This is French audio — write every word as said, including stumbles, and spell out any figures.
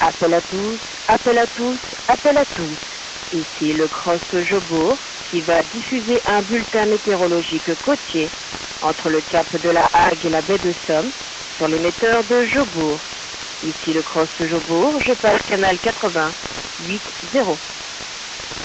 Appel à tous, appel à tous, appel à tous. Ici le Cross Jobourg qui va diffuser un bulletin météorologique côtier entre le cap de la Hague et la baie de Somme sur l'émetteur de Jobourg. Ici le Cross Jobourg, je passe canal quatre-vingts huit zéro.